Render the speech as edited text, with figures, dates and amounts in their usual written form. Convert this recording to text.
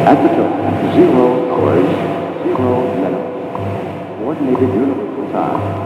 At the top, 0 hours, 0 minutes. Coordinated universal time.